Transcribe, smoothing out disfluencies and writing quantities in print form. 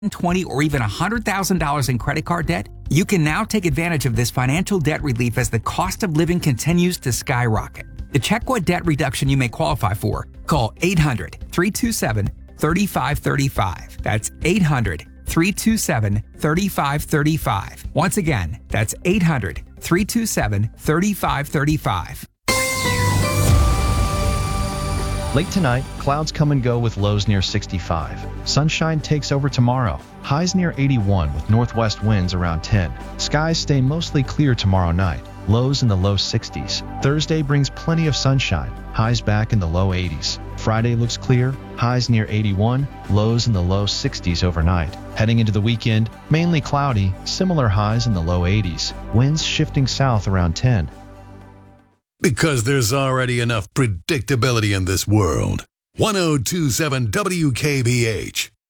$20,000 or even $100,000 in credit card debt? You can now take advantage of this financial debt relief as the cost of living continues to skyrocket. To check what debt reduction you may qualify for, call 800-327-3535. That's 800-327-3535. Once again, that's 800-327-3535. Late tonight, clouds come and go with lows near 65. Sunshine takes over tomorrow. Highs near 81 with northwest winds around 10. Skies stay mostly clear tomorrow night. Lows in the low 60s. Thursday brings plenty of sunshine. Highs back in the low 80s. Friday looks clear. Highs near 81. Lows in the low 60s overnight. Heading into the weekend, mainly cloudy. Similar highs in the low 80s. Winds shifting south around 10. Because there's already enough predictability in this world. 102.7 WKBH.